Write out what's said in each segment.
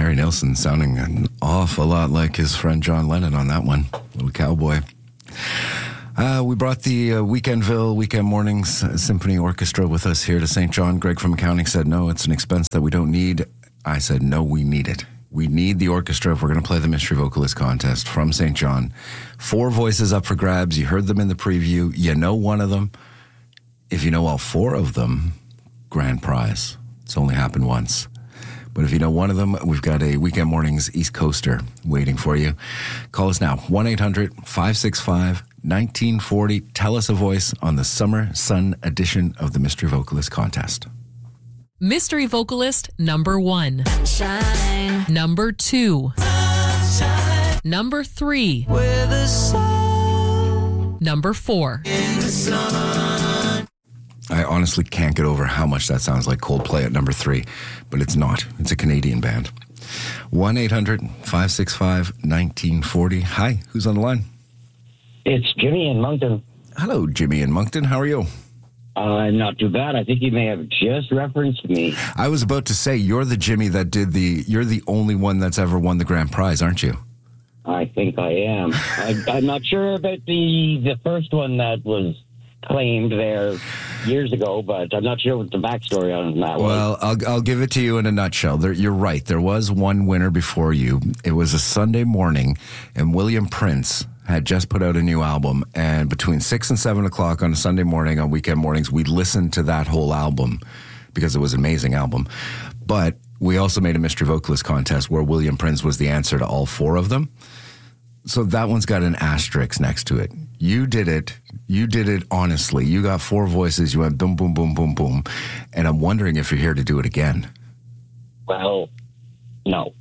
Harry Nilsson sounding an awful lot like his friend John Lennon on that one. Little cowboy. We brought the Weekendville Weekend Mornings Symphony Orchestra with us here to St. John. Greg from accounting said, no, it's an expense that we don't need. I said, no, we need it. We need the orchestra if we're going to play the Mystery Vocalist Contest from St. John. 4 voices up for grabs. You heard them in the preview. You know one of them. If you know all 4 of them, grand prize. It's only happened once. But if you know one of them, we've got a Weekend Mornings East Coaster waiting for you. Call us now, 1-800-565-1940. Tell us a voice on the Summer Sun edition of the Mystery Vocalist Contest. Mystery Vocalist number 1. Shine. Number 2. Shine. Number 3. Where the sun. Number 4. In the sun. I honestly can't get over how much that sounds like Coldplay at number 3, but it's not. It's a Canadian band. 1-800-565-1940. Hi, who's on the line? It's Jimmy in Moncton. Hello, Jimmy in Moncton. How are you? Not too bad. I think you may have just referenced me. I was about to say, you're the Jimmy that you're the only one that's ever won the grand prize, aren't you? I think I am. I'm not sure about the first one that was claimed there years ago, but I'm not sure what the backstory on that was. Well, I'll give it to you in a nutshell. You're right. There was one winner before you. It was a Sunday morning, and William Prince had just put out a new album, and between 6 and 7 o'clock on a Sunday morning, on Weekend Mornings, we listened to that whole album because it was an amazing album. But we also made a Mystery Vocalist Contest where William Prince was the answer to all 4 of them. So that one's got an asterisk next to it. You did it. You did it honestly. You got 4 voices. You went boom, boom, boom, boom, boom. And I'm wondering if you're here to do it again. Well, no.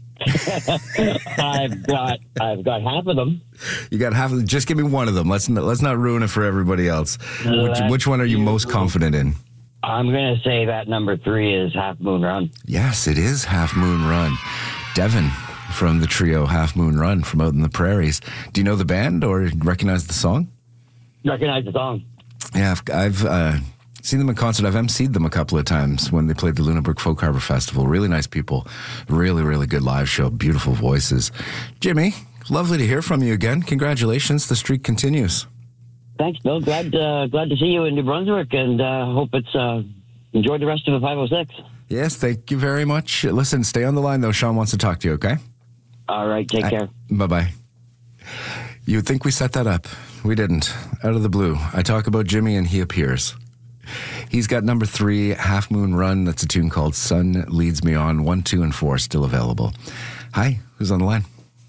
I've got half of them. You got half of them. Just give me one of them. Let's not ruin it for everybody else. Which one are you most confident in? I'm going to say that number 3 is Half Moon Run. Yes, it is Half Moon Run. Devin from the trio Half Moon Run from out in the prairies. Do you know the band or recognize the song? Recognize the song. Yeah, I've seen them in concert. I've emceed them a couple of times when they played the Lunenburg Folk Harbor Festival. Really nice people. Really, really good live show. Beautiful voices. Jimmy, lovely to hear from you again. Congratulations. The streak continues. Thanks, Bill. Glad to see you in New Brunswick, and hope it's enjoy the rest of the 506. Yes, thank you very much. Listen, stay on the line, though. Sean wants to talk to you, okay? All right, take care. Bye-bye. You'd think we set that up. We didn't. Out of the blue. I talk about Jimmy, and he appears. He's got number 3, Half Moon Run. That's a tune called Sun Leads Me On. 1, 2, and 4 still available. Hi, who's on the line?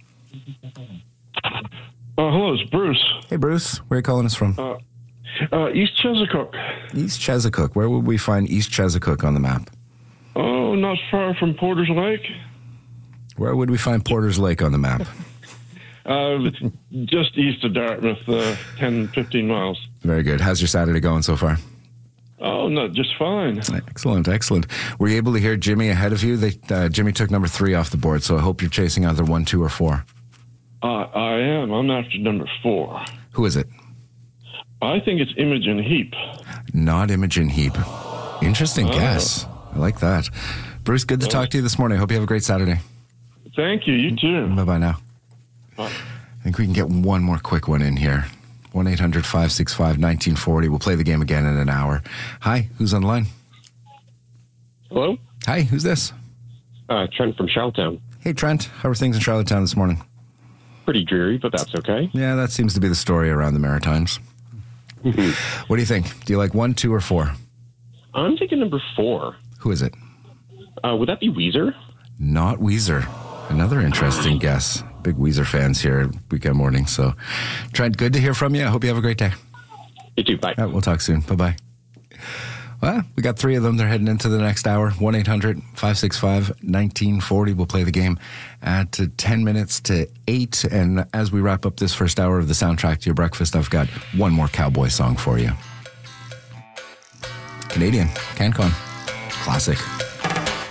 Hello, it's Bruce. Hey, Bruce. Where are you calling us from? East Chesapeake. East Chesapeake. Where would we find East Chesapeake on the map? Oh, not far from Porter's Lake. Where would we find Porter's Lake on the map? Just east of Dartmouth, 10, 15 miles. Very good. How's your Saturday going so far? Oh, no, just fine. Excellent, excellent. Were you able to hear Jimmy ahead of you? Jimmy took number 3 off the board, so I hope you're chasing either 1, 2, or 4. I am. I'm after number 4. Who is it? I think it's Imogen Heap. Not Imogen Heap. Interesting guess. I like that. Bruce, good to talk to you this morning. I hope you have a great Saturday. Thank you. You too. Bye-bye now. Bye. I think we can get one more quick one in here. 1-800-565-1940. We'll play the game again in an hour. Hi, who's on the line? Hello? Hi, who's this? Trent from Charlottetown. Hey, Trent. How are things in Charlottetown this morning? Pretty dreary, but that's okay. Yeah, that seems to be the story around the Maritimes. What do you think? Do you like 1, 2, or 4? I'm thinking number 4. Who is it? Would that be Weezer? Not Weezer. Another interesting guess. Big Weezer fans here at Weekend Morning. So, Trent, good to hear from you. I hope you have a great day. You too. Bye. We'll talk soon. Bye-bye. Well, we got 3 of them. They're heading into the next hour. 1-800-565-1940. We'll play the game at 10 minutes to 8. And as we wrap up this first hour of the soundtrack to your breakfast, I've got one more cowboy song for you. Canadian, CanCon. Classic.